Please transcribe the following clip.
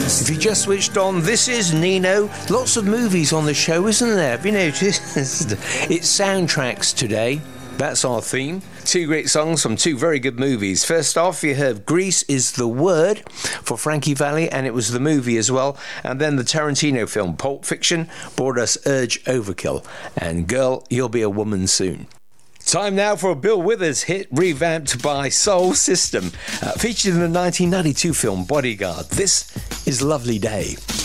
If you just switched on, this is Nino. Lots of movies on the show, isn't there? Have you noticed? It's soundtracks today. That's our theme. Two great songs from two very good movies. First off, you heard Grease is the Word for Frankie Valli, and it was the movie as well. And then the Tarantino film Pulp Fiction brought us Urge Overkill and Girl, You'll Be a Woman Soon. Time now for a Bill Withers hit revamped by Soul System, featured in the 1992 film Bodyguard. This is Lovely Day.